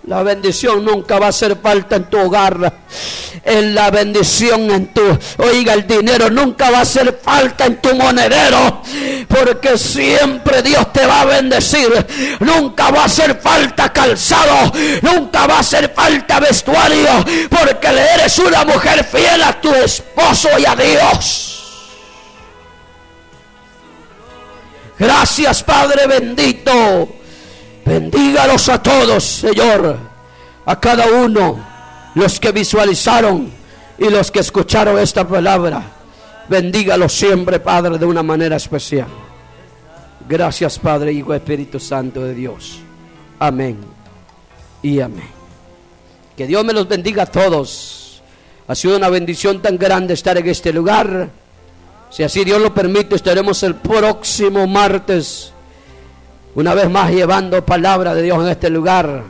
La bendición nunca va a hacer falta en tu hogar. En la bendición en tu... Oiga, el dinero nunca va a hacer falta en tu monedero. Porque siempre Dios te va a bendecir. Nunca va a hacer falta calzado. Nunca va a hacer falta vestuario. Porque eres una mujer fiel a tu esposo y a Dios. Gracias, Padre bendito. Bendígalos a todos, Señor, a cada uno, los que visualizaron y los que escucharon esta palabra. Bendígalos siempre, Padre, de una manera especial. Gracias, Padre, Hijo, Espíritu Santo de Dios. Amén y amén. Que Dios me los bendiga a todos. Ha sido una bendición tan grande estar en este lugar. Si así Dios lo permite, estaremos el próximo martes una vez más llevando palabra de Dios en este lugar.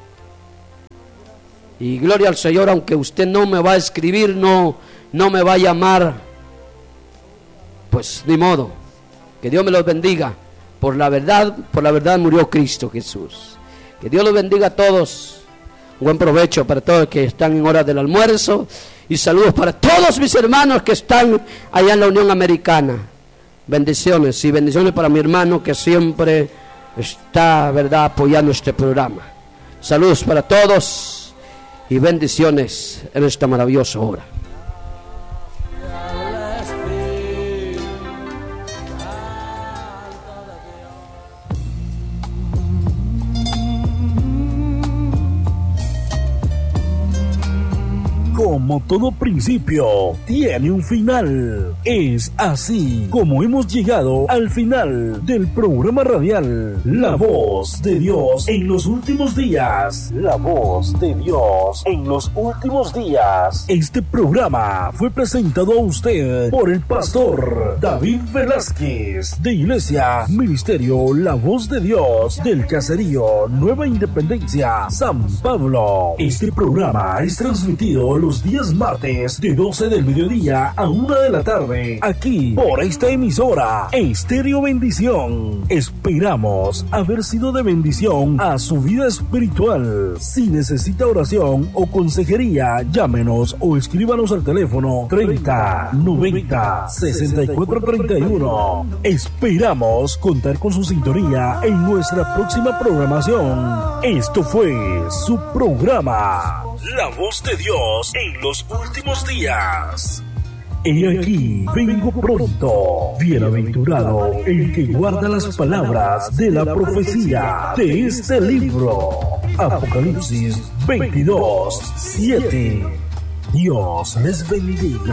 Y gloria al Señor, aunque usted no me va a escribir, no me va a llamar, pues ni modo. Que Dios me los bendiga. Por la verdad murió Cristo Jesús. Que Dios los bendiga a todos. Buen provecho para todos que están en horas del almuerzo. Y saludos para todos mis hermanos que están allá en la Unión Americana. Bendiciones y bendiciones para mi hermano que siempre está, ¿verdad?, apoyando este programa. Saludos para todos y bendiciones en esta maravillosa hora. Como todo principio, tiene un final. Es así como hemos llegado al final del programa radial La Voz de Dios en los últimos días. La Voz de Dios en los últimos días. Este programa fue presentado a usted por el pastor David Velázquez, de Iglesia Ministerio La Voz de Dios, del Caserío Nueva Independencia, San Pablo. Este programa es transmitido los días martes de 12 del mediodía a 1 de la tarde, aquí por esta emisora Estéreo Bendición. Esperamos haber sido de bendición a su vida espiritual. Si necesita oración o consejería, llámenos o escríbanos al teléfono 30 90 64 31. Esperamos contar con su sintonía en nuestra próxima programación. Esto fue su programa La Voz de Dios en los últimos días. He aquí, vengo pronto. Bienaventurado el que guarda las palabras de la profecía de este libro. Apocalipsis 22:7. Dios les bendiga.